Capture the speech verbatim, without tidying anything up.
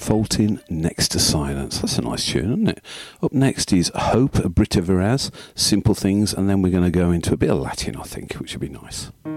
Faulting Next to Silence. That's a nice tune, isn't it? Up next is Hope, Britta Viraz, Simple Things, and then we're going to go into a bit of Latin, I think, which would be nice.